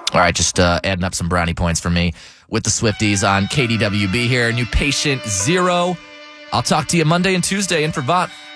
All right, just adding up some brownie points for me with the Swifties on KDWB here. New Patient Zero. I'll talk to you Monday and Tuesday in for Vaught.